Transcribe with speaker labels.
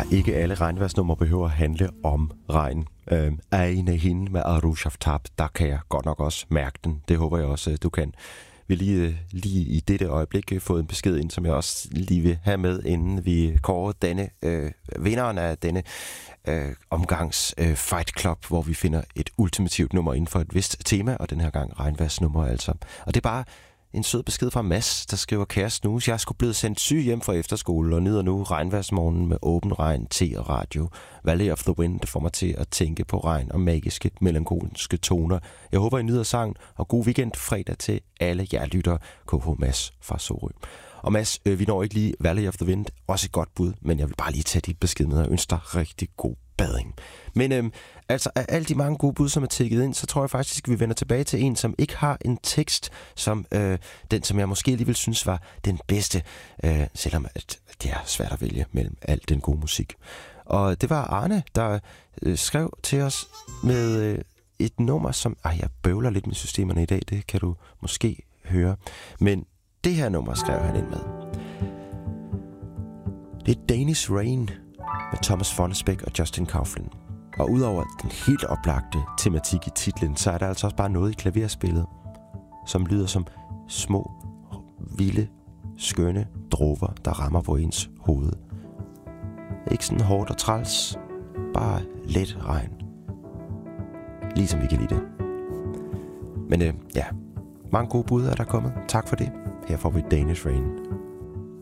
Speaker 1: Ikke alle regnværsnumre behøver at handle om regn. Ejne hende med Aru Shaftab, der kan jeg godt nok også mærke den. Det håber jeg også, du kan. Vi lige i dette øjeblik fået en besked ind, som jeg også lige vil have med, inden vi kårer denne vinderen af denne omgangs Fight Club, hvor vi finder et ultimativt nummer inden for et vist tema, og den her gang regnværsnummer altså. Og det er bare en sød besked fra Mads, der skriver: kære Snus, jeg er sgu blevet sendt syg hjem fra efterskole og nyder nu regnværsmorgen med åben regn, te og radio. Valley of the Wind, det får mig til at tænke på regn og magiske, melankolske toner. Jeg håber, I nyder sangen, og god weekend fredag til alle jer lytter. KH Mads fra Sorø. Og Mads, vi når ikke lige Valley of the Wind, også et godt bud, men jeg vil bare lige tage dit besked med og ønske dig rigtig god bading. Men altså af alle de mange gode bud, som er tækket ind, så tror jeg faktisk, at vi vender tilbage til en, som ikke har en tekst, som den, som jeg måske alligevel synes var den bedste, selvom at det er svært at vælge mellem al den gode musik. Og det var Arne, der skrev til os med et nummer, som... jeg bøvler lidt med systemerne i dag, det kan du måske høre. Men det her nummer skrev han ind med. Det er Danish Rain med Thomas Fonnesbæk og Justin Kauflin. Og udover den helt oplagte tematik i titlen, så er der altså også bare noget i klaverspillet, som lyder som små, vilde, skønne dråber, der rammer på ens hoved. Ikke sådan hårdt og træls, bare let regn. Ligesom vi kan lide det. Men mange gode bud er der kommet. Tak for det. Her får vi Danish Rain.